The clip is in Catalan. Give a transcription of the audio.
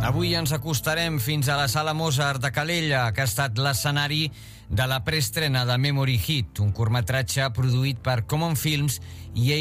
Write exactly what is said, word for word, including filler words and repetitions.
Avui ens acostarem fins a la Sala Mozart de Calella, que ha estat l'escenari de la preestrena de Memory Hit, un curtmetratge produït per Common Films i